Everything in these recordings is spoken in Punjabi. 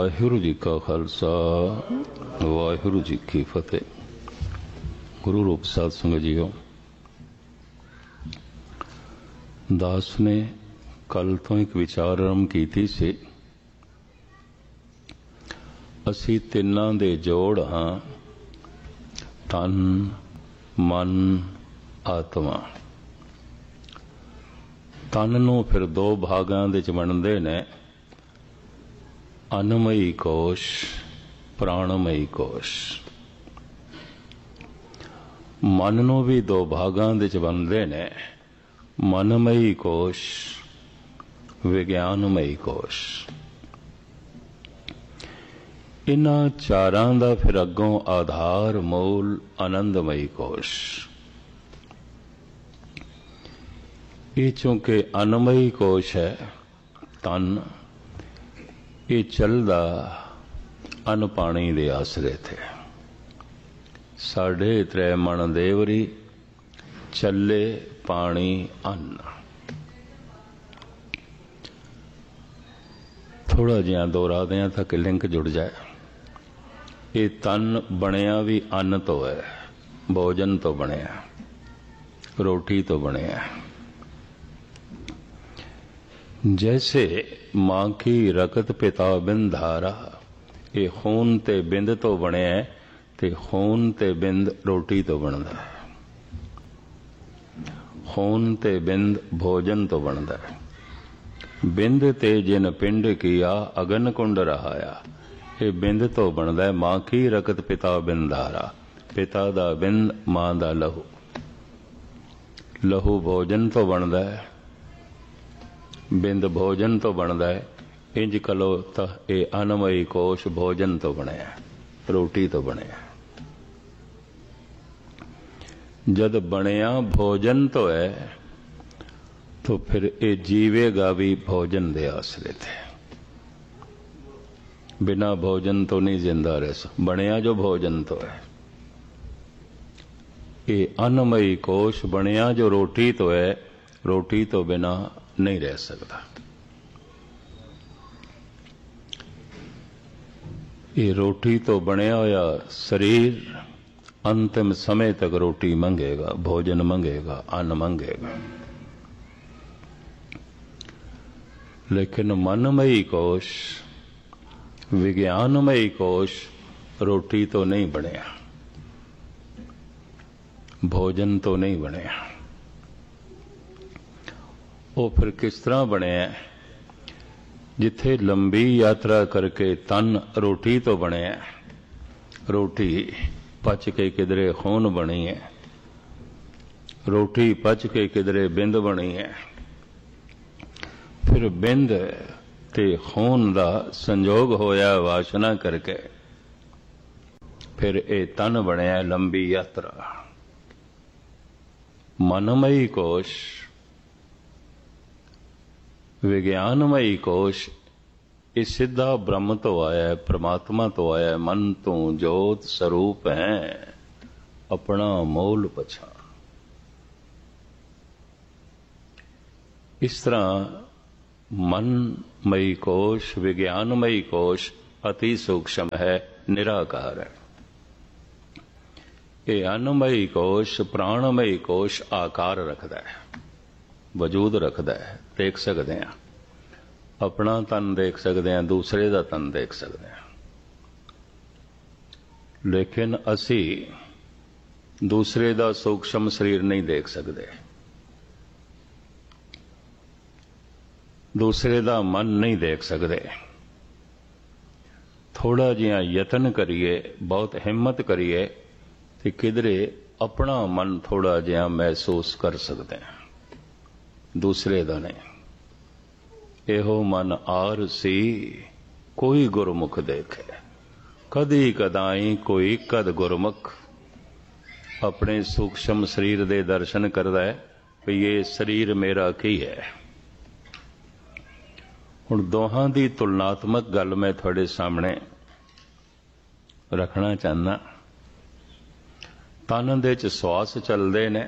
वाहिगुरु जी का खालसा वाहिगुरु जी की फतेह। गुरु रूप साध संगत जीओ, दास ने कल तो एक विचार आरंभ की सी। असी तिन्नां दे जोड़ हाँ, तन मन आत्मा। तन नूं फिर दो भागां दे च वंडदे ने, अन्नमयी कोश, प्राणमयी कोश। मन नूं भी दो भागां दे च वंडदे ने, मनमयी कोश, विज्ञानमयी कोश। इन्हां चारां दा फिर अग्गों आधार मूल आनंदमयी कोश। ये चूंकि अन्नमयी कोश है, तन ये चलदा अन्न पानी दे आसरे थे। साढ़े त्रै मन देवरी चले पानी अन्न। थोड़ा जिहा दोहरा दें ताकि लिंक जुड़ जाए। ये तन बनिया भी अन्न तो है, भोजन तो बनिया, रोटी तो बनिया। जैसे मां की रकत पिता बिंद धारा, ये खून ते बिंद तो बने है, ते खून ते बिंद रोटी तो बनता है। खून ते बिंद भोजन तो बनता है। बिंद ते जिन पिंड किया अगन कुंड रहाया, ये बिंद तो बनता है। मां की रकत पिता बिंद धारा, पिता दा बिंद मां दा लहू। लहू भोजन तो बनता है, बिंद भोजन तो बनता है। इंज कलो तो ये अन्नमयी कोश भोजन तो बनया, रोटी तो बनया। जद बनया भोजन तो है, तो फिर ये जीवेगा भी भोजन दे आसरे थे। बिना भोजन तो नहीं जिंदा रह सकता। बनया जो भोजन तो है, ये अन्नमयी कोश बनया जो रोटी तो है, रोटी तो बिना नहीं रह सकता। ये रोटी तो बनया होया शरीर अंतिम समय तक रोटी मंगेगा, भोजन मंगेगा, अन्न मंगेगा। लेकिन मनमयी कोश, विज्ञानमयी कोश रोटी तो नहीं बनया, भोजन तो नहीं बनया। वो फिर किस तरह बने? जिथे लंबी यात्रा करके तन रोटी तो बने, रोटी पच के किधरे खून बनी है, रोटी पच के किधरे बिंद बनी है। फिर बिंद ते खून दा संजोग होया वासना करके, फिर ये तन बनया लंबी यात्रा। मनमयी कोश, विज्ञानमयी कोश, ये सीधा ब्रह्म तो आया है, परमात्मा तो आया है। मन तो जोत स्वरूप है, अपना मोल पछा। इस तरह मनमयी कोश, विज्ञानमयी कोश अति सूक्ष्म है, निराकार है। ये अन्नमयी कोश, प्राणमयी कोश आकार रखता है, वजूद रखता है। देख सकते हैं, अपना तन देख सकते हैं, दूसरे का तन देख सकते हैं। लेकिन असी दूसरे का सूक्ष्म शरीर नहीं देख सकते, दूसरे का मन नहीं देख सकते। थोड़ा जिहा यतन करिए, बहुत हिम्मत करिए, तो किधरे अपना मन थोड़ा जिहा महसूस कर सकते हैं, दूसरे का नहीं। एहो मन आर सी कोई गुरमुख देखे, कदी कदाई कोई कद गुरमुख। अपने सूक्ष्म शरीर दे दर्शन करता है कि ये शरीर मेरा की है। हुण दोहां दी तुलनात्मक गल मैं थोड़े सामने रखना चाहना। तन दे च श्वास चलते ने,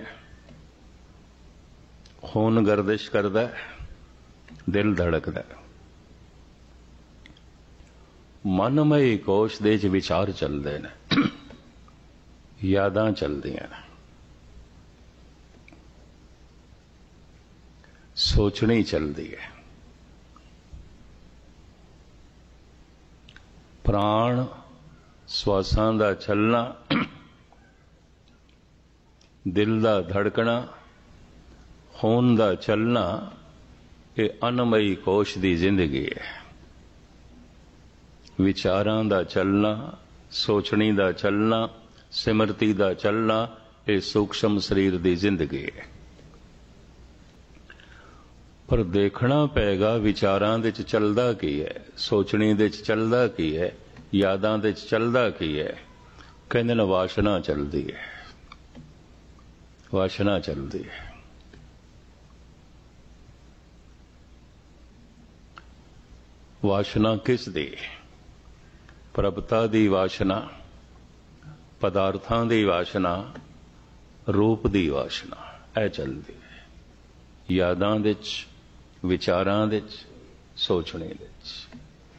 खून गर्दिश करता है, दिल धड़कता है। ਮਨਮਈ ਕੋਸ਼ ਦੇ 'ਚ ਵਿਚਾਰ ਚੱਲਦੇ ਨੇ, ਯਾਦਾਂ ਚੱਲਦੀਆਂ ਨੇ, ਸੋਚਣੀ ਚੱਲਦੀ ਹੈ। ਪ੍ਰਾਣ ਸਵਾਸਾਂ ਦਾ ਚੱਲਣਾ, ਦਿਲ ਦਾ ਧੜਕਣਾ, ਖੂਨ ਦਾ ਚੱਲਣਾ, ਇਹ ਅਨਮਈ ਕੋਸ਼ ਦੀ ਜ਼ਿੰਦਗੀ ਹੈ। ਵਿਚਾਰਾਂ ਦਾ ਚੱਲਣਾ, ਸੋਚਣੀ ਦਾ ਚੱਲਣਾ, ਸਿਮਰਤੀ ਦਾ ਚੱਲਣਾ, ਇਹ ਸੂਖਸ਼ਮ ਸਰੀਰ ਦੀ ਜ਼ਿੰਦਗੀ ਹੈ। ਪਰ ਦੇਖਣਾ ਪਏਗਾ ਵਿਚਾਰਾਂ ਦੇ 'ਚ ਚੱਲਦਾ ਕੀ ਹੈ, ਸੋਚਣੀ ਦੇ 'ਚ ਚੱਲਦਾ ਕੀ ਹੈ, ਯਾਦਾਂ ਦੇ 'ਚ ਚੱਲਦਾ ਕੀ ਹੈ। ਕਹਿੰਦੇ ਨੇ ਵਾਸ਼ਨਾ ਚੱਲਦੀ ਹੈ, ਵਾਸ਼ਨਾ ਚੱਲਦੀ ਹੈ। ਵਾਸ਼ਨਾ ਕਿਸ ਦੀ? ਪ੍ਰਭਤਾ ਦੀ ਵਾਸ਼ਨਾ, ਪਦਾਰਥਾਂ ਦੀ ਵਾਸ਼ਨਾ, ਰੂਪ ਦੀ ਵਾਸ਼ਨਾ, ਇਹ ਚੱਲਦੀ ਹੈ। ਯਾਦਾਂ ਦੇ 'ਚ, ਵਿਚਾਰਾਂ ਦੇ 'ਚ, ਸੋਚਣੇ ਦੇ 'ਚ।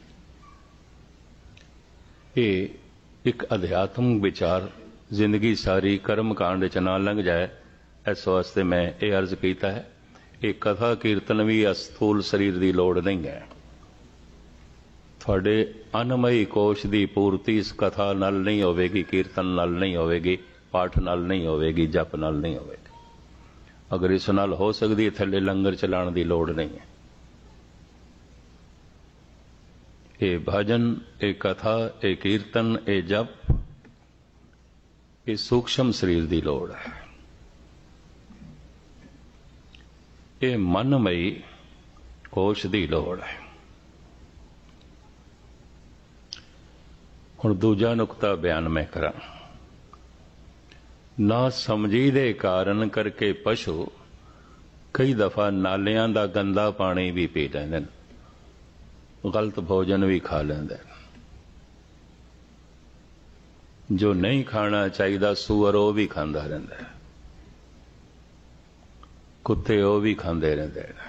ਇਹ ਇੱਕ ਅਧਿਆਤਮਿਕ ਵਿਚਾਰ ਜ਼ਿੰਦਗੀ ਸਾਰੀ ਕਰਮ ਕਾਂਡ 'ਚ ਨਾ ਲੰਘ ਜਾਏ, ਇਸ ਵਾਸਤੇ ਮੈਂ ਇਹ ਅਰਜ਼ ਕੀਤਾ ਹੈ। ਇਹ ਕਥਾ ਕੀਰਤਨ ਵੀ ਅਸਥੂਲ ਸਰੀਰ ਦੀ ਲੋੜ ਨਹੀਂ ਹੈ। ਤੁਹਾਡੇ ਅਨਮਈ ਕੋਸ਼ ਦੀ ਪੂਰਤੀ ਇਸ ਕਥਾ ਨਾਲ ਨਹੀਂ ਹੋਵੇਗੀ, ਕੀਰਤਨ ਨਾਲ ਨਹੀਂ ਹੋਵੇਗੀ, ਪਾਠ ਨਾਲ ਨਹੀਂ ਹੋਵੇਗੀ, ਜਪ ਨਾਲ ਨਹੀਂ ਹੋਵੇਗੀ। ਅਗਰ ਇਸ ਨਾਲ ਹੋ ਸਕਦੀ ਹੈ, ਥੱਲੇ ਲੰਗਰ ਚਲਾਉਣ ਦੀ ਲੋੜ ਨਹੀਂ ਹੈ। ਇਹ ਭਜਨ, ਇਹ ਕਥਾ, ਇਹ ਕੀਰਤਨ, ਇਹ ਜਪ, ਇਹ ਸੂਖਸ਼ਮ ਸਰੀਰ ਦੀ ਲੋੜ ਹੈ। ਇਹ ਮਨਮਈ ਕੋਸ਼ ਦੀ ਲੋੜ ਹੈ। ਹੁਣ ਦੂਜਾ ਨੁਕਤਾ ਬਿਆਨ ਮੈਂ ਕਰਾਂ। ਨਾ ਸਮਝੀ ਦੇ ਕਾਰਨ ਕਰਕੇ ਪਸ਼ੂ ਕਈ ਦਫਾ ਨਾਲਿਆਂ ਦਾ ਗੰਦਾ ਪਾਣੀ ਵੀ ਪੀ ਲੈਂਦੇ ਨੇ, ਗਲਤ ਭੋਜਨ ਵੀ ਖਾ ਲੈਂਦੇ ਨੇ। ਜੋ ਨਹੀਂ ਖਾਣਾ ਚਾਹੀਦਾ ਸੂਅਰ ਉਹ ਵੀ ਖਾਂਦਾ ਰਹਿੰਦਾ ਹੈ, ਕੁੱਤੇ ਉਹ ਵੀ ਖਾਂਦੇ ਰਹਿੰਦੇ ਨੇ,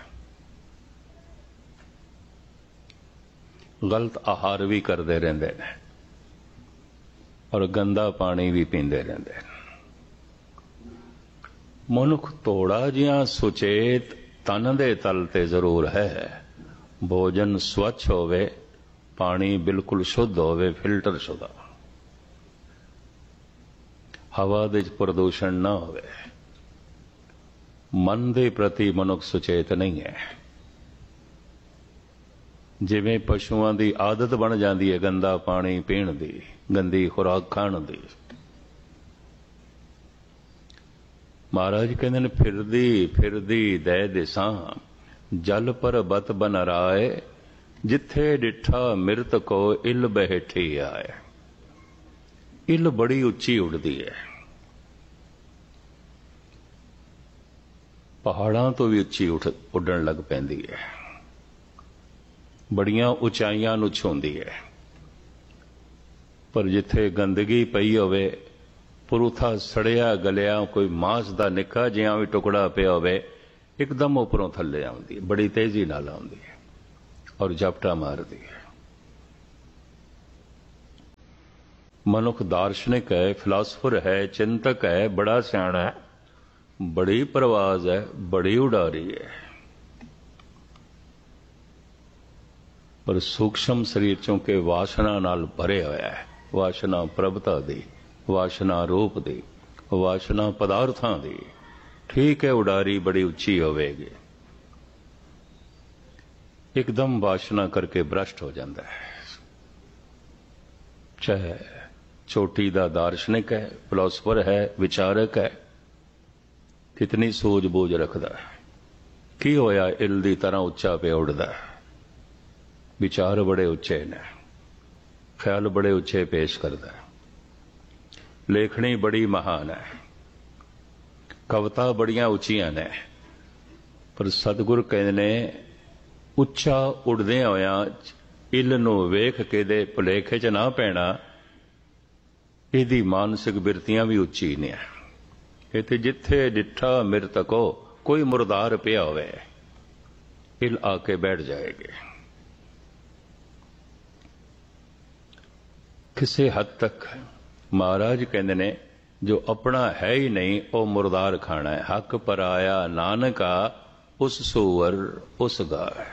ਗਲਤ ਆਹਾਰ ਵੀ ਕਰਦੇ ਰਹਿੰਦੇ ਨੇ, ਔਰ ਗੰਦਾ ਪਾਣੀ ਵੀ ਪੀਂਦੇ ਰਹਿੰਦੇ ਨੇ। ਮਨੁੱਖ ਥੋੜਾ ਜਿਹਾ ਸੁਚੇਤ ਤਨ ਦੇ ਤਲ ਤੇ ਜ਼ਰੂਰ ਹੈ। ਭੋਜਨ ਸਵੱਛ ਹੋਵੇ, ਪਾਣੀ ਬਿਲਕੁਲ ਸ਼ੁੱਧ ਹੋਵੇ, ਫਿਲਟਰ ਸ਼ੁਦਾ, ਹਵਾ ਦੇ 'ਚ ਪ੍ਰਦੂਸ਼ਣ ਨਾ ਹੋਵੇ। ਮਨ ਦੇ ਪ੍ਰਤੀ ਮਨੁੱਖ ਸੁਚੇਤ ਨਹੀਂ ਹੈ। ਜਿਵੇਂ ਪਸ਼ੂਆਂ ਦੀ ਆਦਤ ਬਣ ਜਾਂਦੀ ਹੈ ਗੰਦਾ ਪਾਣੀ ਪੀਣ ਦੀ, ਗੰਦੀ ਖੁਰਾਕ ਖਾਣ ਦੀ। ਮਹਾਰਾਜ ਕਹਿੰਦੇ ਨੇ ਫਿਰਦੀ ਫਿਰਦੀ ਦੈ ਦਿਸਾਂ, ਜਲ ਪਰਬਤ ਬਨ ਰਾਏ, ਜਿੱਥੇ ਡਿਠਾ ਮਿਰਤ ਕੋ ਇਲ ਬਹਿਠੀ ਆਏ। ਇਲ ਬੜੀ ਉੱਚੀ ਉੱਡਦੀ ਹੈ, ਪਹਾੜਾਂ ਤੋਂ ਵੀ ਉੱਚੀ ਉੱਡਣ ਲੱਗ ਪੈਂਦੀ ਹੈ, ਬੜੀਆਂ ਉਚਾਈਆਂ ਨੂੰ ਛੂੰਹਦੀ ਹੈ। ਪਰ ਜਿੱਥੇ ਗੰਦਗੀ ਪਈ ਹੋਵੇ, ਪੁਰੂਥਾ ਸੜਿਆ ਗਲਿਆ ਕੋਈ ਮਾਂਸ ਦਾ ਨਿੱਕਾ ਜਿਹਾ ਵੀ ਟੁਕੜਾ ਪਿਆ ਹੋਵੇ, ਇੱਕਦਮ ਉੱਪਰੋਂ ਥੱਲੇ ਆਉਂਦੀ ਹੈ, ਬੜੀ ਤੇਜ਼ੀ ਨਾਲ ਆਉਂਦੀ ਹੈ ਔਰ ਝਪਟਾ ਮਾਰਦੀ ਹੈ। ਮਨੁੱਖ ਦਾਰਸ਼ਨਿਕ ਹੈ, ਫਿਲਾਸਫਰ ਹੈ, ਚਿੰਤਕ ਹੈ, ਬੜਾ ਸਿਆਣਾ ਹੈ, ਬੜੀ ਪ੍ਰਵਾਜ਼ ਹੈ, ਬੜੀ ਉਡਾਰੀ ਹੈ, ਪਰ ਸੂਖਸ਼ਮ ਸਰੀਰ ਚੋਂਕਿ ਵਾਸ਼ਨਾ ਨਾਲ ਭਰਿਆ ਹੋਇਆ ਹੈ। ਵਾਸ਼ਨਾ ਪ੍ਰਭਤਾ ਦੀ, ਵਾਸ਼ਨਾ ਰੂਪ ਦੀ, ਵਾਸ਼ਨਾ ਪਦਾਰਥਾਂ ਦੀ। ਠੀਕ ਹੈ, ਉਡਾਰੀ ਬੜੀ ਉੱਚੀ ਹੋਵੇਗੀ, ਇੱਕਦਮ ਵਾਸ਼ਨਾ ਕਰਕੇ ਭ੍ਰਸ਼ਟ ਹੋ ਜਾਂਦਾ ਹੈ। ਚਾਹੇ ਚੋਟੀ ਦਾ ਦਾਰਸ਼ਨਿਕ ਹੈ, ਫਿਲਾਸਫਰ ਹੈ, ਵਿਚਾਰਕ ਹੈ, ਕਿਤਨੀ ਸੂਝ-ਬੂਝ ਰੱਖਦਾ ਹੈ। ਕੀ ਹੋਇਆ ਇਲ ਦੀ ਤਰ੍ਹਾਂ ਉੱਚਾ ਪਿਆ ਉੱਡਦਾ ਹੈ। ਵਿਚਾਰ ਬੜੇ ਉੱਚੇ ਨੇ, ਖਿਆਲ ਬੜੇ ਉੱਚੇ ਪੇਸ਼ ਕਰਦਾ ਹੈ, ਲੇਖਣੀ ਬੜੀ ਮਹਾਨ ਹੈ, ਕਵਿਤਾ ਬੜੀਆਂ ਉੱਚੀਆਂ ਨੇ। ਪਰ ਸਤਿਗੁਰ ਕਹਿੰਦੇ ਨੇ ਉੱਚਾ ਉੱਡਦਿਆਂ ਹੋਇਆਂ ਇਲ ਨੂੰ ਵੇਖ ਕੇ ਦੇ ਭੁਲੇਖੇ 'ਚ ਨਾ ਪੈਣਾ, ਇਹਦੀ ਮਾਨਸਿਕ ਬਿਰਤੀਆਂ ਵੀ ਉੱਚੀ ਨੇ। ਇਹ ਤੇ ਜਿੱਥੇ ਡਿੱਠਾ ਮਿਰਤਕੋ, ਕੋਈ ਮੁਰਦਾਰ ਪਿਆ ਹੋਵੇ, ਇਲ ਆ ਕੇ ਬੈਠ ਜਾਏਗੀ। ਕਿਸੇ ਹੱਦ ਤੱਕ ਮਹਾਰਾਜ ਕਹਿੰਦੇ ਨੇ ਜੋ ਆਪਣਾ ਹੈ ਹੀ ਨਹੀਂ ਉਹ ਮੁਰਦਾਰ ਖਾਣਾ ਹੈ। ਹੱਕ ਪਰਾਇਆ ਨਾਨਕਾ ਉਸ ਸੂਰ ਉਸ ਗਾਏ।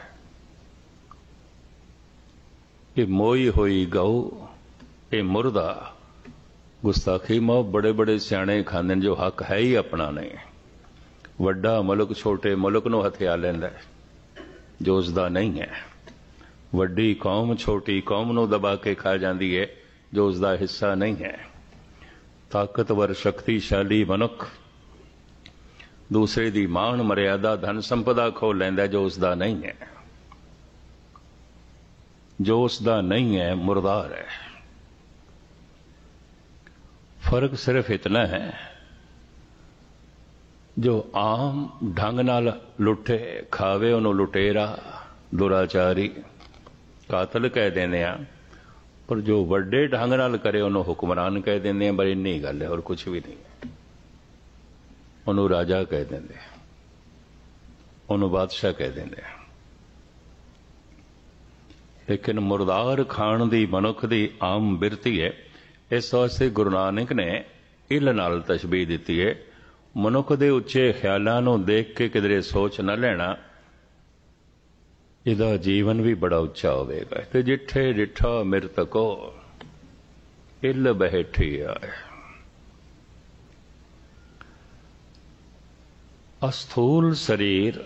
ਇਹ ਮੋਈ ਹੋਈ ਗਊ, ਇਹ ਮੁਰਦਾ ਗੁਸਤਾਖੀ ਮੋ ਬੜੇ ਬੜੇ ਸਿਆਣੇ ਖਾਂਦੇ ਨੇ ਜੋ ਹੱਕ ਹੈ ਹੀ ਆਪਣਾ ਨਹੀਂ। ਵੱਡਾ ਮੁਲਕ ਛੋਟੇ ਮੁਲਕ ਨੂੰ ਹਥਿਆ ਲੈਂਦਾ ਜੋ ਉਸਦਾ ਨਹੀਂ ਹੈ। ਵੱਡੀ ਕੌਮ ਛੋਟੀ ਕੌਮ ਨੂੰ ਦਬਾ ਕੇ ਖਾ ਜਾਂਦੀ ਹੈ ਜੋ ਉਸਦਾ ਹਿੱਸਾ ਨਹੀਂ ਹੈ। ਤਾਕਤਵਰ ਸ਼ਕਤੀਸ਼ਾਲੀ ਮਨੁੱਖ ਦੂਸਰੇ ਦੀ ਮਾਣ ਮਰਿਆਦਾ ਧਨ ਸੰਪਦਾ ਖੋਹ ਲੈਂਦਾ ਜੋ ਉਸਦਾ ਨਹੀਂ ਹੈ। ਜੋ ਉਸਦਾ ਨਹੀਂ ਹੈ ਮੁਰਦਾਰ ਹੈ। ਫਰਕ ਸਿਰਫ ਇਤਨਾ ਹੈ ਜੋ ਆਮ ਢੰਗ ਨਾਲ ਲੁੱਟੇ ਖਾਵੇ ਉਹਨੂੰ ਲੁਟੇਰਾ ਦੁਰਾਚਾਰੀ ਕਾਤਲ ਕਹਿ ਦਿੰਦੇ ਆ, ਪਰ ਜੋ ਵੱਡੇ ਢੰਗ ਨਾਲ ਕਰੇ ਉਹਨੂੰ ਹੁਕਮਰਾਨ ਕਹਿ ਦਿੰਦੇ ਆ। ਪਰ ਇੰਨੀ ਗੱਲ ਹੈ, ਹੋਰ ਕੁਝ ਵੀ ਨਹੀਂ। ਉਹਨੂੰ ਰਾਜਾ ਕਹਿ ਦਿੰਦੇ, ਉਹਨੂੰ ਬਾਦਸ਼ਾਹ ਕਹਿ ਦਿੰਦੇ। ਲੇਕਿਨ ਮੁਰਦਾਰ ਖਾਣ ਦੀ ਮਨੁੱਖ ਦੀ ਆਮ ਬਿਰਤੀ ਹੈ। ਇਸ ਵਾਸਤੇ ਗੁਰੂ ਨਾਨਕ ਨੇ ਇੱਲ ਨਾਲ ਤਸ਼ਬੀਹ ਦਿੱਤੀ ਹੈ। ਮਨੁੱਖ ਦੇ ਉੱਚੇ ਖਿਆਲਾਂ ਨੂੰ ਦੇਖ ਕੇ ਕਿਧਰੇ ਸੋਚ ਨਾ ਲੈਣਾ, ਇਹਦਾ ਜੀਵਨ ਵੀ ਬੜਾ ਉੱਚਾ ਹੋਵੇਗਾ। ਤੇ ਜਿੱਠੇ ਡਿਠਾ ਮਿਰਤਕੋ ਇੱਲ ਬੈਠੀ ਆਏ। ਅਸਥੂਲ ਸਰੀਰ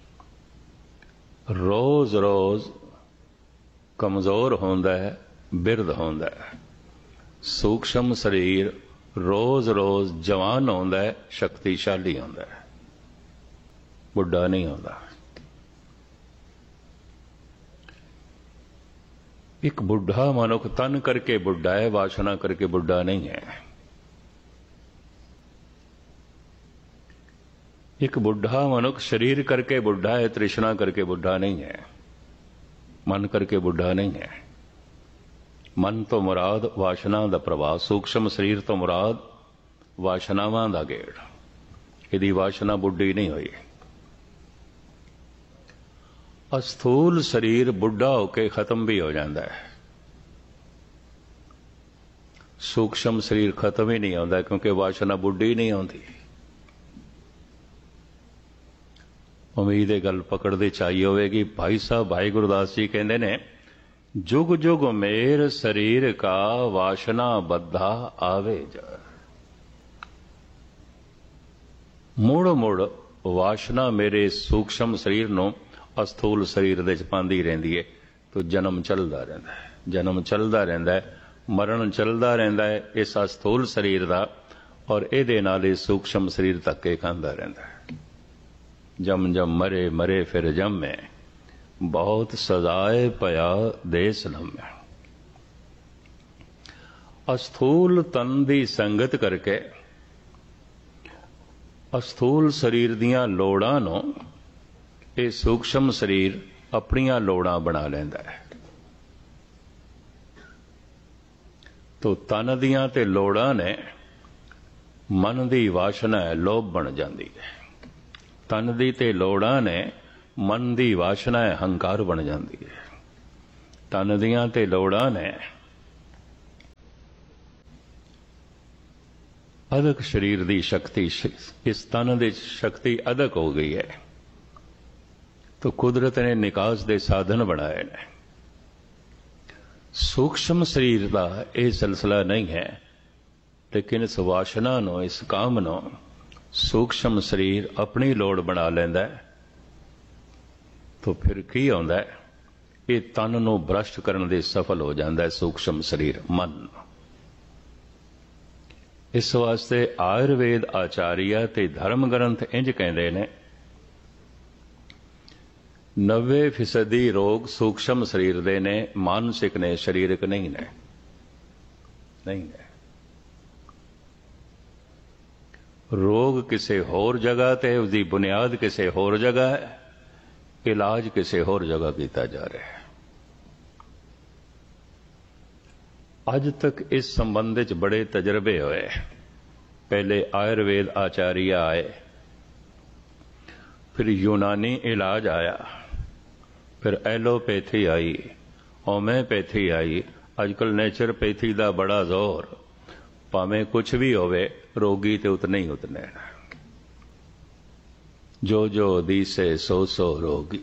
ਰੋਜ਼ ਰੋਜ਼ ਕਮਜ਼ੋਰ ਹੁੰਦਾ ਹੈ, ਬਿਰਧ ਹੁੰਦਾ ਹੈ। ਸੂਖਸ਼ਮ ਸਰੀਰ ਰੋਜ਼ ਰੋਜ਼ ਜਵਾਨ ਹੁੰਦਾ ਹੈ, ਸ਼ਕਤੀਸ਼ਾਲੀ ਹੁੰਦਾ ਹੈ, ਬੁੱਢਾ ਨਹੀਂ ਹੁੰਦਾ। ਇੱਕ ਬੁੱਢਾ ਮਨੁੱਖ ਤਨ ਕਰਕੇ ਬੁੱਢਾ ਹੈ, ਵਾਸ਼ਨਾ ਕਰਕੇ ਬੁੱਢਾ ਨਹੀਂ ਹੈ। ਇੱਕ ਬੁੱਢਾ ਮਨੁੱਖ ਸਰੀਰ ਕਰਕੇ ਬੁੱਢਾ ਹੈ, ਤ੍ਰਿਸ਼ਨਾ ਕਰਕੇ ਬੁੱਢਾ ਨਹੀਂ ਹੈ, ਮਨ ਕਰਕੇ ਬੁੱਢਾ ਨਹੀਂ ਹੈ। ਮਨ ਤੋਂ ਮੁਰਾਦ ਵਾਸ਼ਨਾ ਦਾ ਪ੍ਰਵਾਹ, ਸੂਖਸ਼ਮ ਸਰੀਰ ਤੋਂ ਮੁਰਾਦ ਵਾਸ਼ਨਾਵਾਂ ਦਾ ਗੇੜ। ਇਹਦੀ ਵਾਸ਼ਨਾ ਬੁੱਢੀ ਨਹੀਂ ਹੋਈ। ਅਸਥੂਲ ਸਰੀਰ ਬੁੱਢਾ ਹੋ ਕੇ ਖਤਮ ਵੀ ਹੋ ਜਾਂਦਾ ਹੈ। ਸੂਖਸ਼ਮ ਸਰੀਰ ਖਤਮ ਹੀ ਨਹੀਂ ਹੁੰਦਾ ਕਿਉਂਕਿ ਵਾਸ਼ਨਾ ਬੁੱਢੀ ਨਹੀਂ ਆਉਂਦੀ। ਉਮੀਦ ਇਹ ਗੱਲ ਪਕੜਦੇ ਚਾਹੀ ਹੋਵੇਗੀ। ਭਾਈ ਸਾਹਿਬ ਭਾਈ ਗੁਰਦਾਸ ਜੀ ਕਹਿੰਦੇ ਨੇ, ਜੁਗ ਜੁਗ ਮੇਰ ਸਰੀਰ ਕਾ ਵਾਸ਼ਨਾ ਬੱਧਾ ਆਵੇ ਜਾ। ਮੁੜ ਮੁੜ ਵਾਸ਼ਨਾ ਮੇਰੇ ਸੂਖਸ਼ਮ ਸਰੀਰ ਨੂੰ ਅਸਥੂਲ ਸਰੀਰ ਦੇ ਚ ਪਾਉਂਦੀ ਰਹਿੰਦੀ ਹੈ। ਤੋ ਜਨਮ ਚੱਲਦਾ ਰਹਿੰਦਾ ਹੈ, ਜਨਮ ਚੱਲਦਾ ਰਹਿੰਦਾ ਹੈ, ਮਰਨ ਚੱਲਦਾ ਰਹਿੰਦਾ ਹੈ ਇਸ ਅਸਥੂਲ ਸਰੀਰ ਦਾ। ਔਰ ਇਹਦੇ ਨਾਲ ਇਹ ਸੂਖਸ਼ਮ ਸਰੀਰ ਧੱਕੇ ਖਾਂਦਾ ਰਹਿੰਦਾ ਹੈ। ਜਮ ਜਮ ਮਰੇ ਮਰੇ ਫਿਰ ਜੰਮੇ, ਬਹੁਤ ਸਜ਼ਾਏ ਪਿਆ ਦੇਸ ਲੰਮੇ। ਅਸਥੂਲ ਤਨ ਦੀ ਸੰਗਤ ਕਰਕੇ ਅਸਥੂਲ ਸਰੀਰ ਦੀਆਂ ਲੋੜਾਂ ਨੂੰ ਇਹ ਸੂਖਸ਼ਮ ਸਰੀਰ ਆਪਣੀਆਂ ਲੋੜਾਂ ਬਣਾ ਲੈਂਦਾ ਹੈ। ਤੋ ਤਨ ਦੀਆਂ ਤੇ ਲੋੜਾਂ ਨੇ ਮਨ ਦੀ ਵਾਸ਼ਨਾ ਹੈ, ਲੋਭ ਬਣ ਜਾਂਦੀ ਹੈ। ਤਨ ਦੀ ਤੇ ਲੋੜਾਂ ਨੇ ਮਨ ਦੀ ਵਾਸ਼ਨਾ ਹੈ, ਹੰਕਾਰ ਬਣ ਜਾਂਦੀ ਹੈ। ਤਨ ਦੀਆਂ ਤੇ ਲੋੜਾਂ ਨੇ ਅਧਿਕ ਸਰੀਰ ਦੀ ਸ਼ਕਤੀ, ਇਸ ਤਨ ਦੀ ਸ਼ਕਤੀ ਅਧਿਕ ਹੋ ਗਈ ਹੈ। तो कुदरत ने निकास दे साधन बनाए ने। सूक्ष्म शरीर का यह सिलसिला नहीं है, लेकिन इस वासना नो, इस काम नो सूक्ष्म शरीर अपनी लोड़ बना लेंदा है। तो फिर की होंदा है, ये तन नू भ्रष्ट करने दे सफल हो जाता है सूक्ष्म शरीर मन। इस वास्ते आयुर्वेद आचार्य ते धर्म ग्रंथ इंज कहते ने, 90% रोग सूक्ष्म शरीर दे ने, मानसिक ने, शरीरक नहीं ने। नहीं है रोग किसी होर जगह ते, उसकी बुनियाद किसी होर जगह है, इलाज किसी होर जगह किया जा रहा है। अज तक इस संबंध में बड़े तजर्बे हुए। पहले आयुर्वेद आचार्य आए, फिर यूनानी इलाज आया, फिर एलोपैथी आई, होम्योपैथी आई, अजकल नेचरपैथी का बड़ा जोर, भावें कुछ भी होवे रोगी तो उतने ही उतने। जो जो दीसे सो सो रोगी।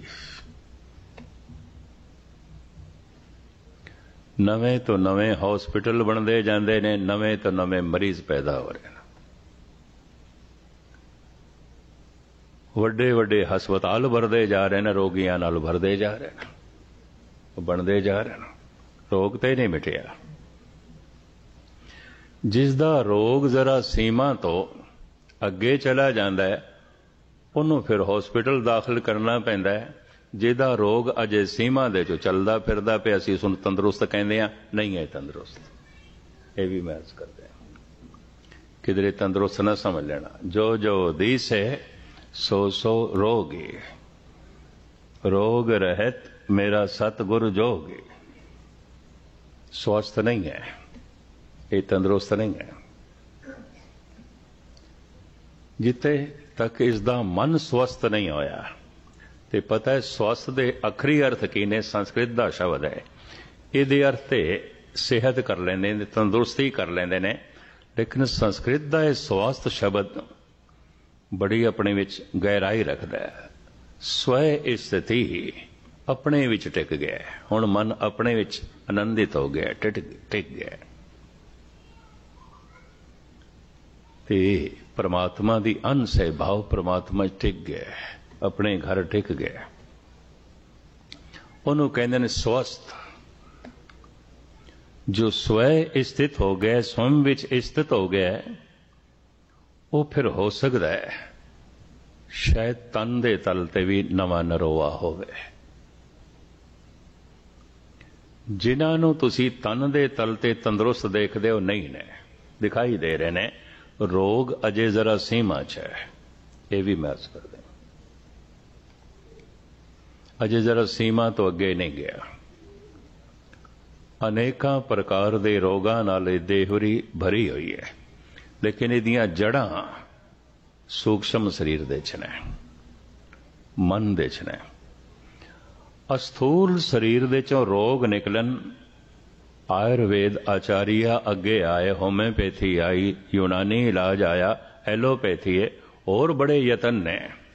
नवे तो नवे हॉस्पिटल बनते जाते ने, नवे तो नवे मरीज पैदा हो रहे हैं। वड्डे वड्डे हस्पताल भरते जा रहे हैं, रोगियां नाल भरते जा रहे हैं, बनते जा रहे हैं। रोग तो नहीं मिटिया। जिसदा रोग जरा सीमा तो अगे चला जाता है उन्होंने फिर हॉस्पिटल दाखिल करना पैंदा है। जिहदा रोग अजे सीमा दे चो चलदा फिरदा पे असीं उस नूं तंदुरुस्त कहंदे आ, नहीं है तंदुरुस्त। ये भी मैं अर्ज करते हैं, किधरे तंदुरुस्त ना समझ लेना। जो जो दीसे सो सो रोगी, रोग रहत मेरा सतगुरु जोगी। स्वस्थ नहीं है, ये तंदुरुस्त नहीं है। जिथे तक इसका मन स्वस्थ नहीं होया ते पता है स्वस्थ दे अखरी अर्थ की ने, संस्कृत का शब्द है। ये अर्थ ते सेहत कर लेंदे ने, तंदुरुस्ती कर लेंदे ने, लेकिन संस्कृत का यह स्वस्थ शब्द बड़ी अपने विच गहराई रखता है। स्वय स्थिति अपने विच टिक गया, हुण मन अपने विच आनंदित हो गया, टिक गया। ते परमात्मा दी अंश है, भाव परमात्मा टिक गया, अपने घर टिक गया। उन्होंने कहते हैं स्वस्थ। जो स्वय स्थित हो गया, स्वयं विच स्थित हो गया, वो फिर हो सकता है शायद तन दे तल ते भी नवा नरोवा होवे। जिन्होंने तुसी तन दे तल ते तंदुरुस्त देखते हो नहीं ने, दिखाई दे रहे ने, रोग अजे जरा सीमा च है। ये भी मैं अर्ज कर दें, अजे जरा सीमा तो अगे नहीं गया। अनेका प्रकार के रोगां नाल देहरी भरी हुई है, लेकिन इहदियां जड़ां सूक्ष्म शरीर दे च ने, मन दे च ने। अस्थूल शरीर दे चों रोग निकलन, आयुर्वेद आचार्य अगे आए, होम्योपैथी आई, यूनानी इलाज आया, एलोपैथी है, और बड़े यतन ने,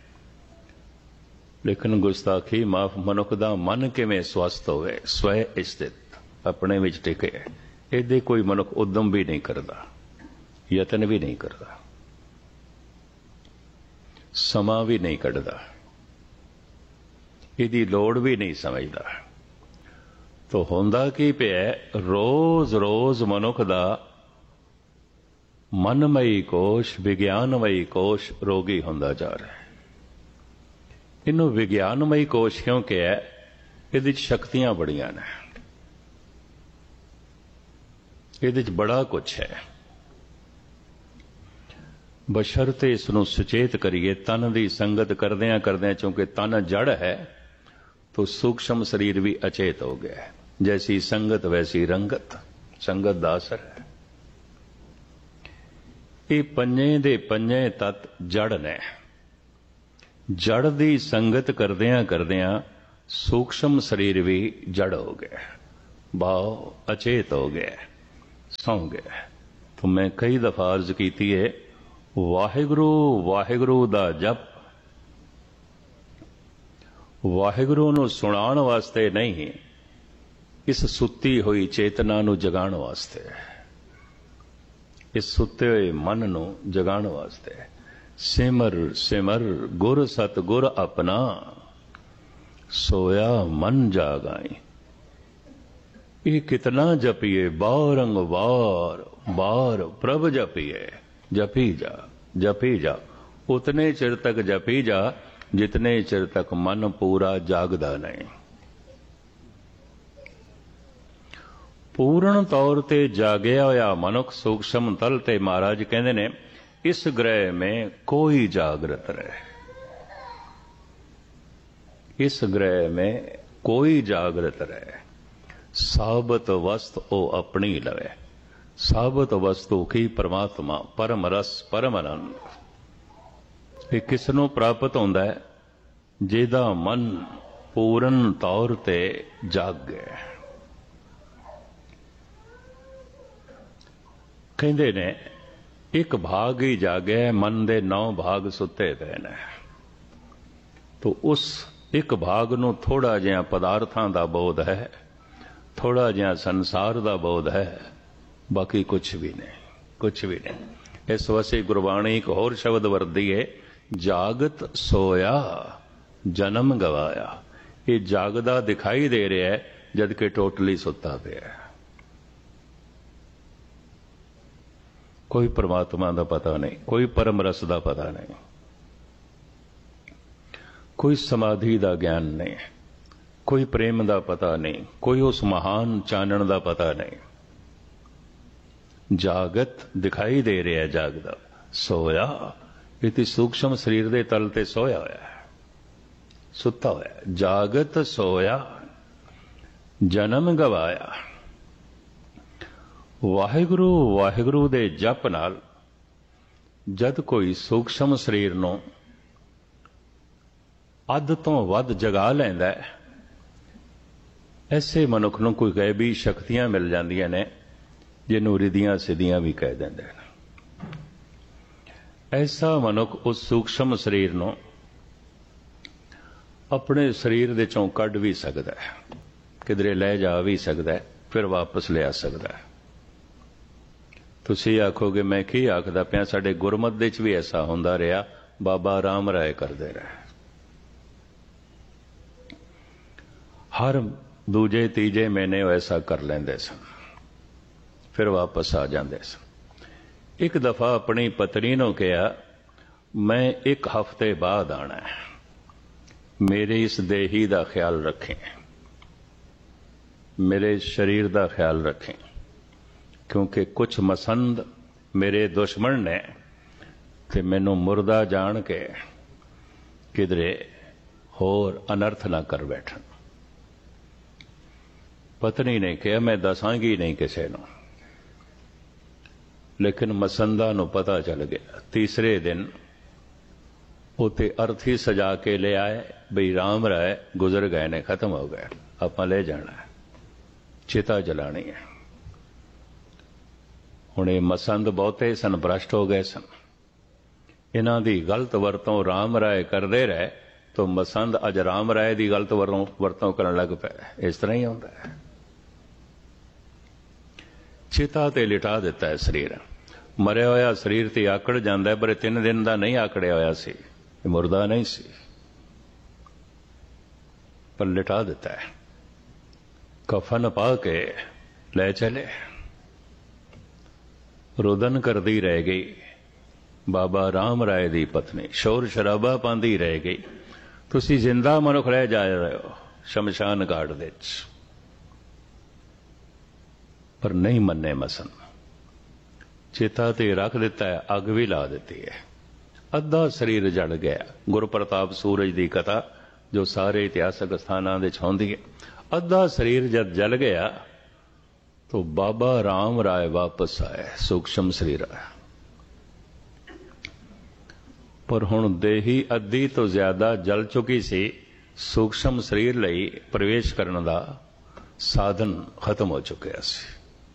लेकिन गुस्ताखी माफ मनुख दा मन किवें स्वस्थ होवे, स्वय स्थित अपने विच टिके। इहदे कोई मनुख उद्यम भी नहीं करता, यतन भी नहीं करता, समा भी नहीं कढ़दा, इहदी लोड़ भी नहीं समझदा। तो होंदा की पिया, रोज रोज मनुख दा मनमयी कोश, विज्ञानमयी कोश रोगी होंदा जा रहा है। इनू विज्ञानमयी कोश क्यों कहा? इहदे च शक्तियां बड़ियां ने, इहदे च बड़ा कुछ है। बशर्ते इसनूं सुचेत करिए। तन की संगत करदियां करदियां, चूंकि तन जड़ है तो सूक्ष्म शरीर भी अचेत हो गया है। जैसी संगत वैसी रंगत, संगत दा असर है। ये पंजे दे पंजे तत्त जड़ ने। जड़ की संगत करदियां करदियां सूक्ष्म शरीर भी जड़ हो गया, भाव अचेत हो गया, सौ गया। तो मैं कई दफा अर्ज की है, वाहिगुरु वाहिगुरु दा जप वाहिगुरु नूं सुणाण वास्ते नहीं, इस सुत्ती हुई चेतना नूं जगाण वास्ते, इस सुते हुए मन नूं जगाण वास्ते। सिमर सिमर गुर सतगुर अपना, सोया मन जागाई। ये कितना जपिए, बारंग बार बार प्रभ जपिए। जपी जा, उतने चिर तक जपी जा जितने चिर तक मन पूरा जागदा नहीं। पूर्ण तौर ते जागया होया मनुख सूक्ष्म तल ते महाराज कहते ने, इस ग्रह में कोई जागृत रहे, इस ग्रह में कोई जागृत रहे। साबत वस्तु ओ अपनी लवे। साबत वस्तु की परमात्मा, परम रस, परम आनंद। ये किसनों प्राप्त होंदा है? जिहदा मन पूर्ण तौर ते जाग गया। ਕਹਿੰਦੇ ਨੇ ਇੱਕ ਭਾਗ ਹੀ ਜਾਗਿਆ, ਮਨ ਦੇ 9 ਭਾਗ ਸੁੱਤੇ ਪਏ ਨੇ। ਤੋ ਉਸ ਇੱਕ ਭਾਗ ਨੂੰ ਥੋੜਾ ਜਿਹਾ ਪਦਾਰਥਾਂ ਦਾ ਬੋਧ ਹੈ, ਥੋੜਾ ਜਿਹਾ ਸੰਸਾਰ ਦਾ ਬੋਧ ਹੈ, ਬਾਕੀ ਕੁਛ ਵੀ ਨਹੀਂ, ਕੁਛ ਵੀ ਨਹੀਂ। ਇਸ ਵਾਸਤੇ ਗੁਰਬਾਣੀ ਇੱਕ ਹੋਰ ਸ਼ਬਦ ਵਰਤਦੀ ਹੈ, ਜਾਗਤ ਸੋਇਆ ਜਨਮ ਗਵਾਇਆ। ਇਹ ਜਾਗਦਾ ਦਿਖਾਈ ਦੇ ਰਿਹਾ ਹੈ ਜਦ ਕਿ ਟੋਟਲੀ ਸੁੱਤਾ ਪਿਆ ਹੈ। ਕੋਈ परमात्मा ਦਾ ਪਤਾ ਨਹੀਂ, ਕੋਈ परम रस ਦਾ ਪਤਾ ਨਹੀਂ, ਕੋਈ समाधि ਦਾ ਗਿਆਨ ਨਹੀਂ, ਕੋਈ ਪ੍ਰੇਮ ਦਾ ਪਤਾ ਨਹੀਂ, ਕੋਈ ਉਸ ਮਹਾਨ ਚਾਨਣ ਦਾ ਪਤਾ ਨਹੀਂ। ਜਾਗਤ ਦਿਖਾਈ ਦੇ ਰਿਹਾ ਹੈ, ਜਾਗਦਾ ਸੋਇਆ। ਇਤੀ ਸੂਖਸ਼ਮ ਸਰੀਰ ਦੇ ਤਲ ਤੇ ਸੋਇਆ ਹੋਇਆ ਹੈ, ਸੁੱਤਾ ਹੋਇਆ ਹੈ। ਜਾਗਤ ਸੋਇਆ ਜਨਮ ਗਵਾਇਆ। ਵਾਹਿਗੁਰੂ ਵਾਹਿਗੁਰੂ ਦੇ ਜਪ ਨਾਲ ਜਦ ਕੋਈ ਸੂਖਸ਼ਮ ਸਰੀਰ ਨੂੰ ਅੱਧ ਤੋਂ ਵੱਧ ਜਗਾ ਲੈਂਦਾ ਹੈ, ਐਸੇ ਮਨੁੱਖ ਨੂੰ ਕੋਈ ਗੈਬੀ ਸ਼ਕਤੀਆਂ ਮਿਲ ਜਾਂਦੀਆਂ ਨੇ, ਜਿਹਨੂੰ ਰਿਧੀਆਂ ਸਿੱਧੀਆਂ ਵੀ ਕਹਿ ਦਿੰਦੇ ਨੇ। ਐਸਾ ਮਨੁੱਖ ਉਸ ਸੂਖਸ਼ਮ ਸਰੀਰ ਨੂੰ ਆਪਣੇ ਸਰੀਰ ਦੇ ਚੋਂ ਕੱਢ ਵੀ ਸਕਦਾ ਹੈ, ਕਿਧਰੇ ਲੈ ਜਾ ਵੀ ਸਕਦਾ ਹੈ, ਫਿਰ ਵਾਪਸ ਲਿਆ ਸਕਦਾ ਹੈ। ਤੁਸੀਂ ਆਖੋਗੇ ਮੈਂ ਕੀ ਆਖਦਾ ਪਿਆ, ਸਾਡੇ ਗੁਰਮਤ ਦੇ ਚ ਵੀ ਐਸਾ ਹੁੰਦਾ ਰਿਹਾ। ਬਾਬਾ ਰਾਮ ਰਾਏ ਕਰਦੇ ਰਹੇ, ਹਰ ਦੂਜੇ ਤੀਜੇ ਮਹੀਨੇ ਉਹ ਐਸਾ ਕਰ ਲੈਂਦੇ ਸਨ, ਫਿਰ ਵਾਪਸ ਆ ਜਾਂਦੇ ਸਨ। ਇੱਕ ਦਫਾ ਆਪਣੀ ਪਤਨੀ ਨੂੰ ਕਿਹਾ, ਮੈਂ 1 ਹਫ਼ਤੇ ਬਾਅਦ ਆਣਾ ਹੈ, ਮੇਰੇ ਇਸ ਦੇਹੀ ਦਾ ਖਿਆਲ ਰੱਖੇਂ, ਮੇਰੇ ਸਰੀਰ ਦਾ ਖਿਆਲ ਰੱਖੇਂ, ਕਿਉਂਕਿ ਕੁਝ ਮਸੰਦ ਮੇਰੇ ਦੁਸ਼ਮਣ ਨੇ ਤੇ ਮੈਨੂੰ ਮੁਰਦਾ ਜਾਣ ਕੇ ਕਿਧਰੇ ਹੋਰ ਅਨਰਥ ਨਾ ਕਰ ਬੈਠਣ। ਪਤਨੀ ਨੇ ਕਿਹਾ, ਮੈਂ ਦੱਸਾਂਗੀ ਨਹੀਂ ਕਿਸੇ ਨੂੰ। ਲੇਕਿਨ ਮਸੰਦਾ ਨੂੰ ਪਤਾ ਚੱਲ ਗਿਆ। ਤੀਸਰੇ ਦਿਨ ਉੱਥੇ ਅਰਥੀ ਸਜਾ ਕੇ ਲੈ ਆਏ, ਬਈ ਰਾਮ ਰਾਏ ਗੁਜ਼ਰ ਗਏ ਨੇ, ਖਤਮ ਹੋ ਗਏ, ਆਪਾਂ ਲੈ ਜਾਣਾ ਹੈ, ਚਿਤਾ ਜਲਾਣੀ ਹੈ। ਹੁਣ ਇਹ ਮਸੰਦ ਬਹੁਤੇ ਸਨ, ਭ੍ਰਸ਼ਟ ਹੋ ਗਏ ਸਨ। ਇਹਨਾਂ ਦੀ ਗਲਤ ਵਰਤੋਂ ਰਾਮ ਰਾਏ ਕਰਦੇ ਰਹੇ ਤਾਂ ਮਸੰਦ ਅੱਜ ਰਾਮ ਰਾਏ ਦੀ ਗਲਤ ਵਰਤੋਂ ਕਰਨ ਲੱਗ ਪਏ। ਇਸ ਤਰ੍ਹਾਂ ਹੀ ਹੁੰਦਾ ਹੈ। ਚਿਤਾ ਤੇ ਲਿਟਾ ਦਿੱਤਾ ਹੈ ਸਰੀਰ। ਮਰਿਆ ਹੋਇਆ ਸਰੀਰ ਤੇ ਆਕੜ ਜਾਂਦਾ ਹੈ, ਪਰ 3 ਦਿਨ ਦਾ ਨਹੀਂ ਆਕੜਿਆ ਹੋਇਆ ਸੀ, ਇਹ ਮੁਰਦਾ ਨਹੀਂ ਸੀ, ਪਰ ਲਿਟਾ ਦਿੱਤਾ ਹੈ। ਕਫਨ ਪਾ ਕੇ ਲੈ ਚਲੇ। ਰੋਦਨ ਕਰਦੀ ਰਹਿ ਗਈ ਬਾਬਾ ਰਾਮ ਰਾਏ ਦੀ ਪਤਨੀ, ਸ਼ੋਰ ਸ਼ਰਾਬਾ ਪਾਉਂਦੀ ਰਹਿ ਗਈ। ਤੁਸੀਂ ਜ਼ਿੰਦਾ ਮਨੁੱਖ ਰਹਿ ਜਾ ਰਹੇ ਹੋ ਸ਼ਮਸ਼ਾਨ ਘਾਟ ਦੇ ਵਿੱਚ, ਪਰ ਨਹੀਂ ਮੰਨੇ ਮਸਨ। ਚਿਤਾ ਤੇ ਰੱਖ ਦਿੱਤਾ ਹੈ, ਅੱਗ ਵੀ ਲਾ ਦਿੱਤੀ ਹੈ, ਅੱਧਾ ਸਰੀਰ ਜਲ ਗਿਆ। ਗੁਰਪ੍ਰਤਾਪ ਸੂਰਜ ਦੀ ਕਥਾ ਜੋ ਸਾਰੇ ਇਤਿਹਾਸਕ ਸਥਾਨਾਂ ਵਿੱਚ ਹੁੰਦੀ ਹੈ। ਅੱਧਾ ਸਰੀਰ ਜਦ ਜਲ ਗਿਆ तो बाबा राम राय वापस आए, सूक्ष्म शरीर आया। पर हुण देही अद्धी तो ज्यादा जल चुकी सी, सूक्ष्म शरीर लई प्रवेश करने का साधन खत्म हो चुका सी।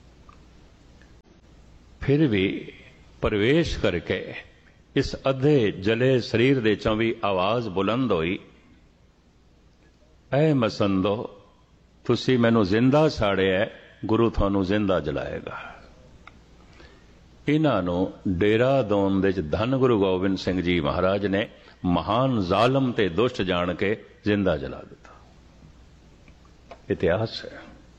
फिर भी प्रवेश करके इस अद्धे जले शरीर दे चों भी आवाज बुलंद हुई, ऐ मसंदो तुसी मैनू जिंदा साड़िया, गुरु थानू जिंदा जलाएगा। इन्हां नू डेरादून दे धन गुरु गोबिंद सिंह जी महाराज ने महान जालम ते दुष्ट जान के जिंदा जला दिता। इतिहास है।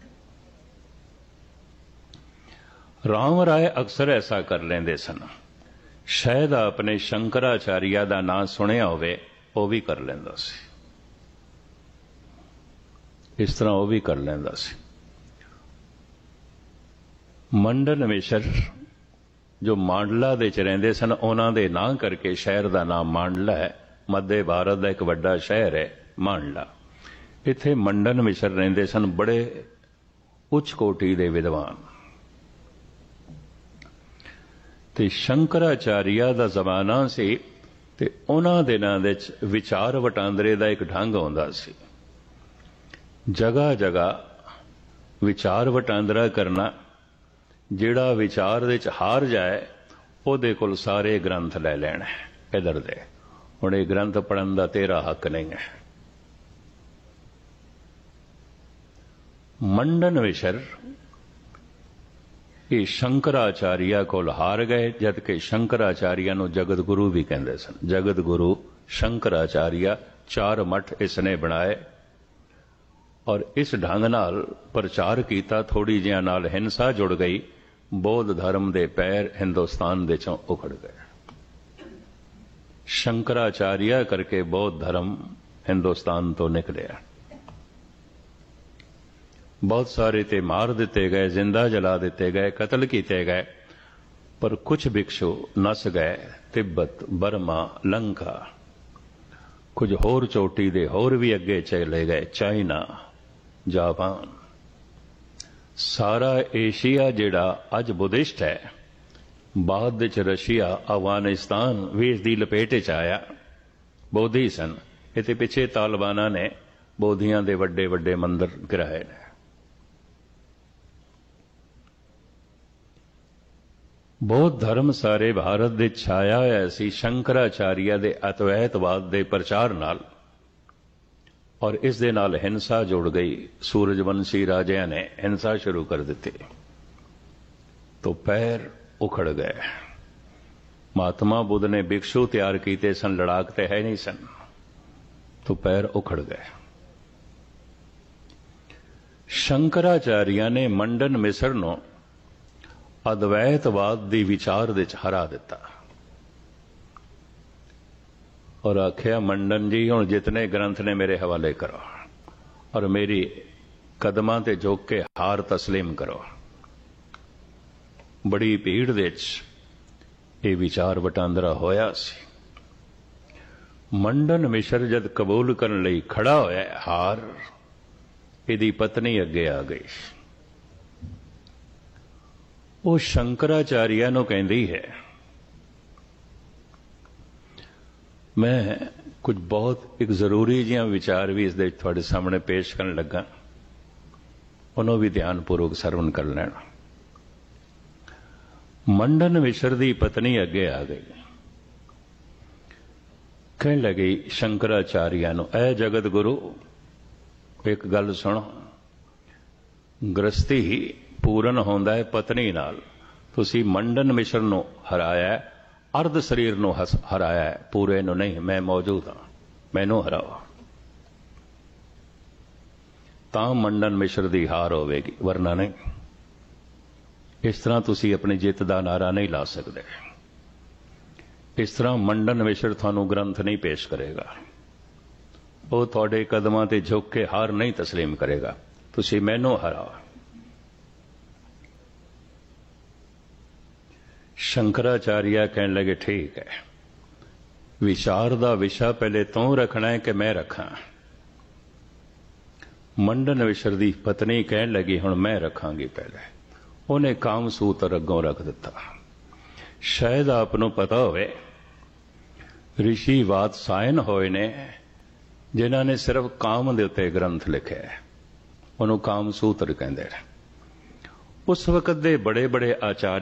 राम राय अक्सर ऐसा कर लेंदे सन। शायद अपने शंकराचार्य दा नाम सुनिया होवे, वो भी कर लेंदा सी, इस तरह वो भी कर लेंदा सी। मंडन मिश्र जो मांडला दे च रहिंदे सन, उन्हां दे नां करके शहर दा नाम मांडला है। मध्य भारत दा एक वड्डा शहर है मांडला। इत्थे मंडन मिश्र रहिंदे सन, बड़े उच्च कोटि दे विद्वान। ते शंकराचार्य दा जमाना सी ते उन्हां दिनां दे च विचार वटांदरे दा एक ढंग हुंदा सी। जगह जगह विचार वटांदरा करना, ਜਿਹੜਾ ਵਿਚਾਰ ਦੇ ਚ ਹਾਰ ਜਾਏ ਉਹਦੇ ਕੋਲ ਸਾਰੇ ਗ੍ਰੰਥ ਲੈ ਲੈਣ ਇਧਰ ਦੇ। ਹੁਣ ਇਹ ਗ੍ਰੰਥ ਪੜਨ ਦਾ ਤੇਰਾ ਹੱਕ ਨਹੀਂ ਹੈ। ਮੰਡਨ ਮਿਸ਼ਰ ਇਹ ਸ਼ੰਕਰਾਚਾਰੀਆ ਕੋਲ ਹਾਰ ਗਏ, ਜਦ ਕਿ ਸ਼ੰਕਰਾਚਾਰੀਆ ਨੂੰ ਜਗਤ ਗੁਰੂ ਵੀ ਕਹਿੰਦੇ ਸਨ। ਜਗਤ ਗੁਰੂ ਸ਼ੰਕਰਾਚਾਰੀਆ 4 ਮੱਠ ਇਸਨੇ ਬਣਾਏ ਔਰ ਇਸ ਢੰਗ ਨਾਲ ਪ੍ਰਚਾਰ ਕੀਤਾ। ਥੋੜੀ ਜਿਹਾ ਨਾਲ ਹਿੰਸਾ ਜੁੜ ਗਈ, ਬੌਧ ਧਰਮ ਦੇ ਪੈਰ ਹਿੰਦੁਸਤਾਨ ਦੇ ਚੋਂ ਉਖੜ ਗਏ। ਸ਼ੰਕਰਾਚਾਰੀਆ ਕਰਕੇ ਬੌਧ ਧਰਮ ਹਿੰਦੁਸਤਾਨ ਤੋਂ ਨਿਕਲਿਆ। ਬਹੁਤ ਸਾਰੇ ਤੇ ਮਾਰ ਦਿੱਤੇ ਗਏ, ਜ਼ਿੰਦਾ ਜਲਾ ਦਿੱਤੇ ਗਏ, ਕਤਲ ਕੀਤੇ ਗਏ, ਪਰ ਕੁਝ ਭਿਕਸ਼ੂ ਨਸ ਗਏ। ਤਿੱਬਤ, ਬਰਮਾ, ਲੰਕਾ, ਕੁਝ ਹੋਰ ਚੋਟੀ ਦੇ ਹੋਰ ਵੀ ਅੱਗੇ ਚਲੇ ਗਏ, ਚਾਈਨਾ, ਜਾਪਾਨ। ਸਾਰਾ ਏਸ਼ੀਆ ਜਿਹੜਾ ਅੱਜ ਬੁੱਧਿਸਟ ਹੈ, ਬਾਅਦ ਵਿੱਚ ਰਸ਼ੀਆ, ਅਫਗਾਨਿਸਤਾਨ ਵੀ ਇਸ ਦੀ ਲਪੇਟ 'ਚ ਆਇਆ। ਬੋਧੀ ਸਨ। ਇਹਦੇ ਪਿੱਛੇ ਤਾਲਿਬਾਨਾਂ ਨੇ ਬੋਧੀਆਂ ਦੇ ਵੱਡੇ ਵੱਡੇ ਮੰਦਰ ਗਿਰਾਏ ਨੇ। ਬੌਧ ਧਰਮ ਸਾਰੇ ਭਾਰਤ ਦੇ ਛਾਇਆ ਹੋਇਆ ਸੀ ਸ਼ੰਕਰਾਚਾਰੀਆ ਦੇ ਅਦਵੈਤਵਾਦ ਦੇ ਪ੍ਰਚਾਰ ਨਾਲ, ਔਰ ਇਸ ਦੇ ਨਾਲ ਹਿੰਸਾ ਜੁੜ ਗਈ। ਸੂਰਜਵੰਸ਼ੀ ਰਾਜਿਆਂ ਨੇ ਹਿੰਸਾ ਸ਼ੁਰੂ ਕਰ ਦਿੱਤੀ ਤਾਂ ਪੈਰ ਉਖੜ ਗਏ। ਮਹਾਤਮਾ ਬੁੱਧ ਨੇ ਭਿਕਸ਼ੂ ਤਿਆਰ ਕੀਤੇ ਸਨ, ਲੜਾਕ ਤੇ ਹੈ ਨਹੀਂ ਸਨ, ਤਾਂ ਪੈਰ ਉਖੜ ਗਏ। ਸ਼ੰਕਰਾਚਾਰੀਆ ਨੇ ਮੰਡਨ ਮਿਸਰ ਨੂੰ ਅਦਵੈਤਵਾਦ ਦੀ ਵਿਚਾਰ ਦੇ ਚ ਹਰਾ ਦਿੱਤਾ ਔਰ ਆਖਿਆ, ਮੰਡਨ ਜੀ ਹੁਣ ਜਿਤਨੇ ਗ੍ਰੰਥ ਨੇ ਮੇਰੇ ਹਵਾਲੇ ਕਰੋ ਔਰ ਮੇਰੀ ਕਦਮਾਂ ਤੇ ਝੁਕ ਕੇ ਹਾਰ ਤਸਲੀਮ ਕਰੋ। ਬੜੀ ਭੀੜ ਦੇ ਵਿੱਚ ਇਹ ਵਿਚਾਰ ਵਟਾਂਦਰਾ ਹੋਇਆ ਸੀ। ਮੰਡਨ ਮਿਸ਼ਰ ਜਦ ਕਬੂਲ ਕਰਨ ਲਈ ਖੜਾ ਹੋਇਆ ਹਾਰ, ਇਹਦੀ ਪਤਨੀ ਅੱਗੇ ਆ ਗਈ। ਉਹ ਸ਼ੰਕਰਾਚਾਰੀਆ ਨੂੰ ਕਹਿੰਦੀ ਹੈ, ਮੈਂ ਕੁਝ ਬਹੁਤ ਇੱਕ ਜ਼ਰੂਰੀ ਜਿਹਾ ਵਿਚਾਰ ਵੀ ਇਸ ਦੇ ਤੁਹਾਡੇ ਸਾਹਮਣੇ ਪੇਸ਼ ਕਰਨ ਲੱਗਾ, ਉਹਨੂੰ ਵੀ ਧਿਆਨਪੂਰਵਕ ਸਰਵਣ ਕਰ ਲੈਣਾ। ਮੰਡਨ ਮਿਸ਼ਰ ਦੀ ਪਤਨੀ ਅੱਗੇ ਆ ਗਈ, ਕਹਿਣ ਲੱਗੀ ਸ਼ੰਕਰਾਚਾਰੀਆ ਨੂੰ, ਐ ਜਗਤ ਗੁਰੂ ਇੱਕ ਗੱਲ ਸੁਣੋ, ਗ੍ਰਸਤੀ ਹੀ ਪੂਰਨ ਹੁੰਦਾ ਹੈ ਪਤਨੀ ਨਾਲ। ਤੁਸੀਂ ਮੰਡਨ ਮਿਸ਼ਰ ਨੂੰ ਹਰਾਇਆ, ਅਰਧ ਸਰੀਰ ਨੂੰ ਹਰਾਇਆ, ਪੂਰੇ ਨੂੰ ਨਹੀਂ। ਮੈਂ ਮੌਜੂਦ ਹਾਂ, ਮੈਨੂੰ ਹਰਾਓ ਤਾਂ ਮੰਡਨ ਮਿਸ਼ਰ ਦੀ ਹਾਰ ਹੋਵੇਗੀ, ਵਰਨਾ ਨਹੀਂ। ਇਸ ਤਰ੍ਹਾਂ ਤੁਸੀਂ ਆਪਣੀ ਜਿੱਤ ਦਾ ਨਾਰਾ ਨਹੀਂ ਲਾ ਸਕਦੇ। ਇਸ ਤਰ੍ਹਾਂ ਮੰਡਨ ਮਿਸ਼ਰ ਤੁਹਾਨੂੰ ਗ੍ਰੰਥ ਨਹੀਂ ਪੇਸ਼ ਕਰੇਗਾ, ਉਹ ਤੁਹਾਡੇ ਕਦਮਾਂ ਤੇ ਝੁਕ ਕੇ ਹਾਰ ਨਹੀਂ ਤਸਲੀਮ ਕਰੇਗਾ। ਤੁਸੀਂ ਮੈਨੂੰ ਹਰਾਓ। ਸ਼ੰਕਰਾਚਾਰੀਆ ਕਹਿਣ ਲੱਗੇ, ਠੀਕ ਹੈ, ਵਿਚਾਰ ਦਾ ਵਿਸ਼ਾ ਪਹਿਲੇ ਤੂੰ ਰੱਖਣਾ ਹੈ ਕਿ ਮੈਂ ਰੱਖਾਂ? ਮੰਡਨ ਮਿਸ਼ਰ ਦੀ ਪਤਨੀ ਕਹਿਣ ਲੱਗੀ, ਹੁਣ ਮੈਂ ਰੱਖਾਂਗੀ ਪਹਿਲੇ। ਉਹਨੇ ਕਾਮ ਸੂਤਰ ਅੱਗੋਂ ਰੱਖ ਦਿੱਤਾ। ਸ਼ਾਇਦ ਆਪ ਨੂੰ ਪਤਾ ਹੋਵੇ, ਰਿਸ਼ੀ ਵਾਤਸਾਇਨ ਹੋਏ ਨੇ ਜਿਨ੍ਹਾਂ ਨੇ ਸਿਰਫ ਕਾਮ ਦੇ ਉੱਤੇ ਗ੍ਰੰਥ ਲਿਖਿਆ, ਉਹਨੂੰ ਕਾਮ ਸੂਤਰ ਕਹਿੰਦੇ ਨੇ। ਉਸ ਵਕਤ ਦੇ ਬੜੇ ਬੜੇ ਆਚਾਰ